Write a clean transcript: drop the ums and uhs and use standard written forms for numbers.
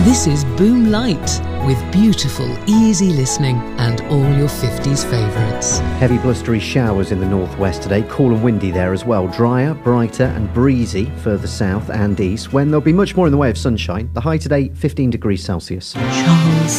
This is Boom Light, with beautiful, easy listening and all your 50s favourites. Heavy blustery showers in the northwest today, cool and windy there as well. Drier, brighter and breezy further south and east, when there'll be much more in the way of sunshine. The high today, 15 degrees Celsius. Charles